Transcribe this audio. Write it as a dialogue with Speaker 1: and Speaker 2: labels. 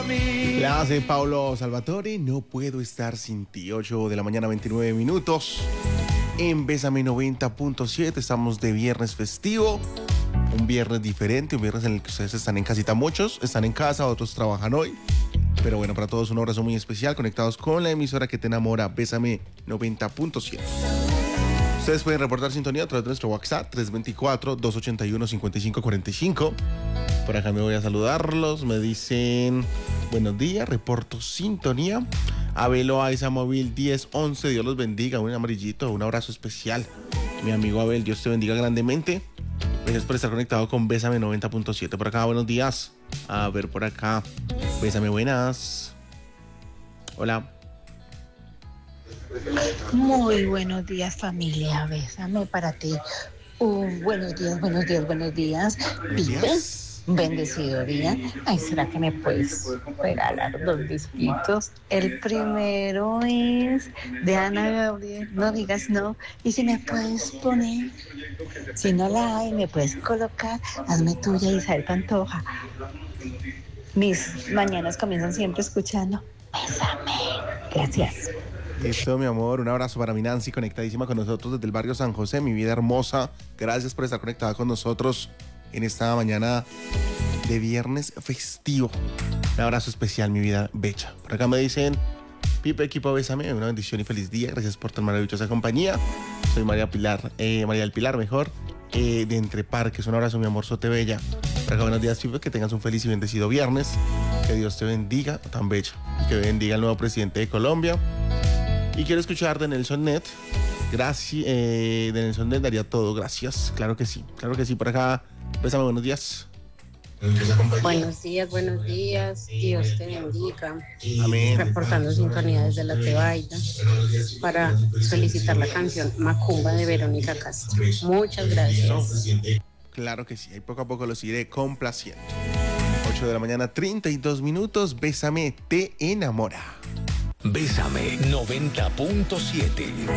Speaker 1: mí.
Speaker 2: La hace Paulo Salvatore, No puedo estar sin ti. 8 de la mañana, 29 minutos. En Bésame 90.7 estamos de viernes festivo. Un viernes diferente, un viernes en el que ustedes están en casita. Muchos están en casa, otros trabajan hoy. Pero bueno, para todos un abrazo muy especial, conectados con la emisora que te enamora, Bésame 90.7. Ustedes pueden reportar sintonía a través de nuestro WhatsApp 324-281-5545. Por acá me voy a saludarlos. Me dicen buenos días, reporto sintonía. Abel Oaiza Móvil 1011, Dios los bendiga. Un amarillito, un abrazo especial. Mi amigo Abel, Dios te bendiga grandemente. Gracias por estar conectado con Bésame 90.7. Por acá, buenos días. A ver, por acá. Bésame, buenas. Hola.
Speaker 3: Muy buenos días, familia. Bésame para ti. Buenos días, buenos días, buenos días.
Speaker 2: Buenos
Speaker 3: Pipe,
Speaker 2: días.
Speaker 3: bendecido día. Ay, ¿será que me puedes regalar dos disquitos? El primero es de Ana Gabriel, No digas no. Y si me puedes poner, si no la hay, me puedes colocar, hazme tuya, Isabel Pantoja. Mis mañanas comienzan siempre escuchando Bésame. Gracias.
Speaker 2: Listo, mi amor. Un abrazo para mi Nancy, conectadísima con nosotros desde el barrio San José, mi vida hermosa. Gracias por estar conectada con nosotros en esta mañana de viernes festivo. Un abrazo especial, mi vida bella. Por acá me dicen, Pipe, equipo, bésame. Una bendición y feliz día. Gracias por tan maravillosa compañía. Soy María del Pilar, de Entre Parques. Un abrazo, mi amor, sote bella. Por acá, buenos días, Pipe. Que tengas un feliz y bendecido viernes. Que Dios te bendiga, tan bella. Y que bendiga al nuevo presidente de Colombia. Y quiero escuchar de Nelson Net. Gracias, de Nelson Net daría todo. Gracias. Claro que sí. Por acá, bésame, buenos días.
Speaker 4: Buenos días. Dios te bendiga.
Speaker 2: Amén.
Speaker 4: Reportando sintonía desde la Tebaida para solicitar la canción Macumba de Verónica Castro. Muchas gracias.
Speaker 2: Claro que sí. Ahí poco a poco los iré complaciendo. 8 de la mañana, 32 minutos. Bésame, te enamora.
Speaker 1: Bésame 90.7.